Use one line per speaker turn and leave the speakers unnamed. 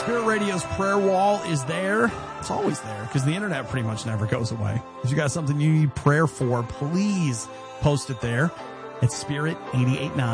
Spirit Radio's prayer wall is there. It's always there because the internet pretty much never goes away. If you got something you need prayer for, please post it there at Spirit 889.